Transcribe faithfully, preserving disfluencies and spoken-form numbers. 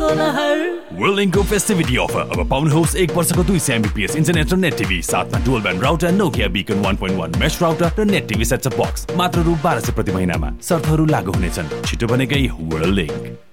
Whirlwind festivity offer अब पाउनुहोस् एक वर्षको दुई सय एमबीपीएस इन्टरनेट र नेट टिभी साथमा dual band router Nokia बिकन one point one mesh router र net TV set top box मात्र रु बाह्र सय प्रति महिनामा शर्तहरू लागू हुनेछन्। छिटो बनेकै Whirlwind।